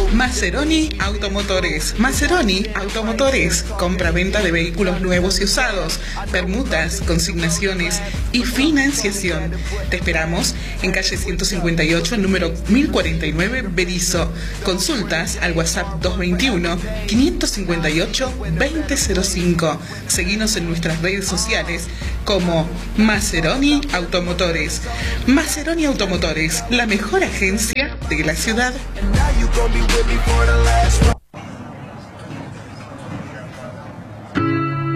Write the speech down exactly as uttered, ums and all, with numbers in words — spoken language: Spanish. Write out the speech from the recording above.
Maseroni Automotores. Maseroni Automotores. Compra-venta de vehículos nuevos y usados, permutas, consignaciones y financiación. Te esperamos en calle ciento cincuenta y ocho, número mil cuarenta y nueve, Berisso. Consultas al WhatsApp dos veintiuno, quinientos cincuenta y ocho, veinte cero cinco. Seguinos en nuestras redes sociales como Maseroni Automotores. Maseroni Automotores, la mejor agencia de la ciudad.